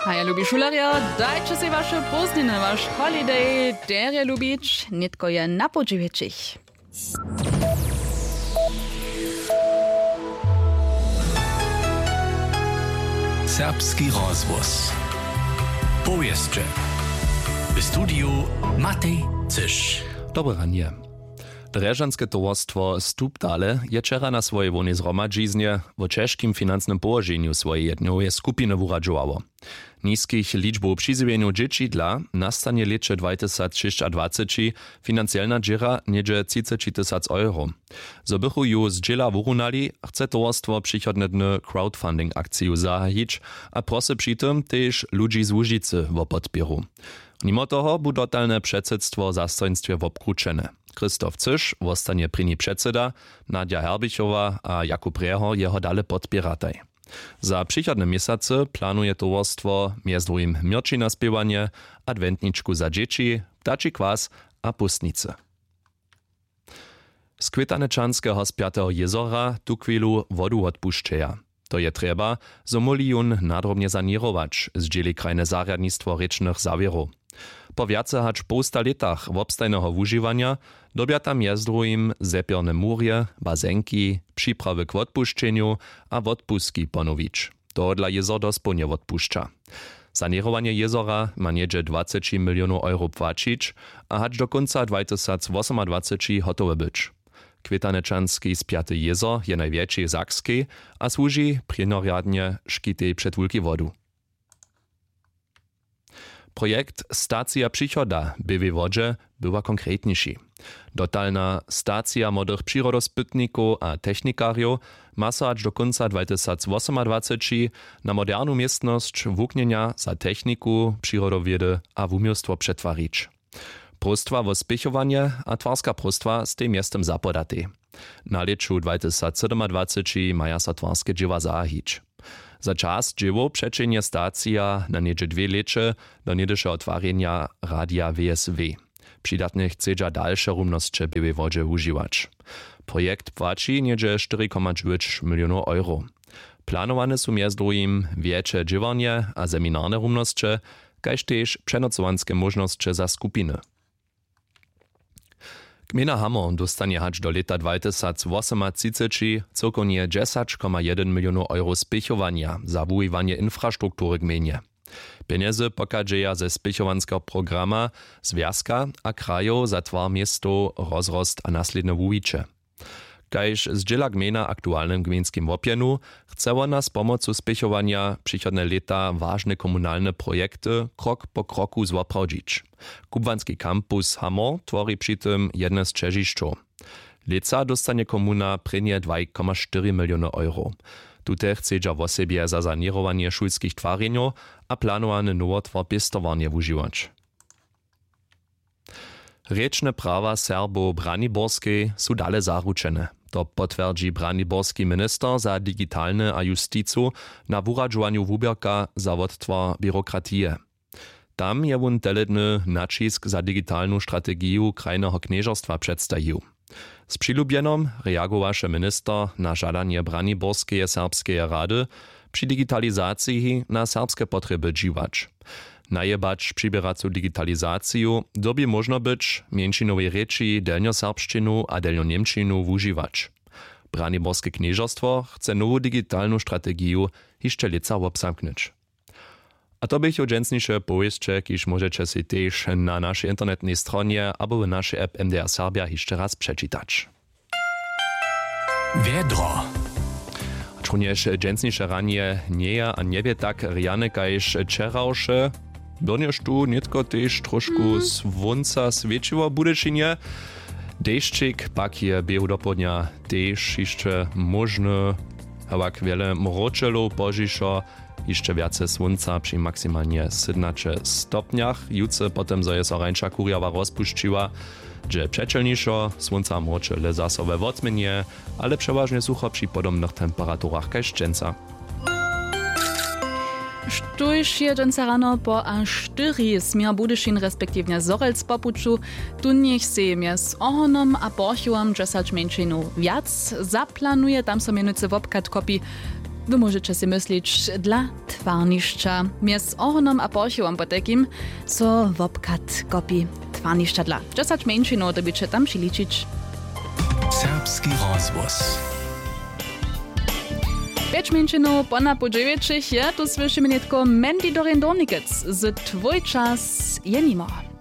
A ja lubi šulerja, dajcie si vaše prázdniny, vaš holiday, der je lubić, nitko je na podživěčích. Serbski rozvoz. Powieszcze. W studiu Matej Cysz. Dobre ranie. Drežanske towarstwo Stupdale je wczera na swojej wolnej zhromadźiznie o ciężkim finansnym położeniu swojej jednowej skupiny wuradżowało. Niskich liczbów przyzywieniu dzieci dla nastanie lecie 2026 finansjalna dziera niedzie 30 000 euro. Zobychu ju z dziela wurunali, chce towarstwo przychodne dny crowdfunding akciju zahajić, a prosy przy tym też ludzi z Łužicy o podpieru. Mimo toho bu dotalne předsedstvo zastojnstwie obkručene. Krzysztof Cysz zostanie pryni předseda, Nadia Herbichowa a Jakub Reho jeho dale podpierataj. Za przychodne miesiące planuje towarstwo m.in. mierči na spiewanie, adventniczku za dzieci, ptači kwas a pustnice. Z Kwitanečanského z 5. jezora tu chwilu wodu odpuszczeja. To je treba, zo milion nadrobnie sanierować, zdzieli krajne zarjadnictwo rečnych zawierów. Po wiace hacz półsta letach wobstajnego wużywania dobia tam je zdrujim zepierne murje, bazenki, przyprawy k odpuszczeniu a odpustki ponowić. To dla jezor dosponie odpuszcza. Sanierowanie jezora ma niedzie 20 milionów euro płacić, a hacz do końca 2028 hotowe być. Kwitanečanski z 5. jezor je najwięcej zakskiej, a służy prynoriadnie szkitej przedwulki wodu. Projekt Stacja Przychoda BW Wodzie była konkretniejszy. Dotalna stacja młodych przyrodospytników a technikariów ma so aż do końca 2028 na moderną miestność włóknienia za techniku, przyrodowiedy a wumiostwo przetwarić. Prostwa o spěchovanie a twarska prostwa z tym miestem zapodaty. Na leczu 2027 maja sa twarske dzieła zahić. Za czas dzieło przeczenie stacja na niedzie 2 lecze do niedysze otwarenia radia WSW. Przydatnie chcedza dalsze rumnosće BW Wodzie używać. Projekt płaci niedzie 4,9 milionów euro. Planowane są m.in. większe dziewanie a seminarne rumnosće, kaž tež přenocowanske możnosće za skupiny. Gmina Hammer dostanie hacz do leta 2038 cokownie 10,1 milionów euro spěchovania za wujiwanie infrastruktury gminie. Pieniądze pokażeja ze spěchovanského programa Związka a krajów za twar miesto, rozrost a nasledne wujicze. Kaž zdziela gmina aktualnym gminskim wopjenu, chce ona z pomocą spěchovania przychodne leta ważne komunalne projekty krok po kroku zwoprowadzić. Kubwanski kampus Hammer tworzy przy tym jedne z czeziszczów. Leca dostanie komuna prenie 2,4 miliony euro. Tute chcedza w sobie za sanierowanie szulskich twarjenów a planowane nowotwór piestowanie używać. Rečne prawa Serbów Braniborskiej są dalej zaruczone. To potwierdzi braniborski minister za digitalne a justicu na wuradżowaniu wubierka za odtwar biurokratie. Tam je won teledny nacisk za digitalną strategię krajnego knieżerstwa przedstawił. Z przylubienom reagowaše minister na żadanie braniborskiej serbskiej rady przy digitalizacji na serbskie potrzeby dziwać. Najebacz przybieracą digitalizację dobie można być mięcinowej reči delnioserbszczynu a delnioniemczynu używać. Braniborskie knieżerstwo chce nową digitalną strategię jeszcze leca obsamknąć. A to bych dżęsniejsze powieście, kiż możecie si też na naszej internetnej stronie albo w naszej app MDR Serbia jeszcze raz przeczytać. Wiedro. Również dżęsniejsze ranie nie a nie wie tak rjane kajż czerałsze. Będziesz tu nietko też troszkę słońca świeciło budeszynie. Deszczyk pak je biehu do podnia też jeszcze możny, ale wiele mroczelo pożiszo, jeszcze więcej słońca przy maksymalnie 17 stopniach. Jutce potem zo je so rańcza kurjawa rozpuszczyła, że przeczelniejszo słońca mroczele zasowe w odmienie, ale przeważnie sucho przy podobnych temperaturach kaž dżęca. Štuž je dženca rano po A4 smier Budyšin respektivně Zorelc popuču, tu niech se mjez Ohonom a Borchowom džesać menšinu viac zaplanuje, tam so mienice wopkat kopi. Wy możecie si myslić, dla twarnišća. Mies ohonom a porchowom potekim so wopkat kopi twarnišća dla. 10 menšinov to byče tam přiličić. Serbski rozhłos. 5 menšinov po na podževiečich je tu slyšíme netko Mandy Dorien Dornikec. Z tvoj čas je nimo.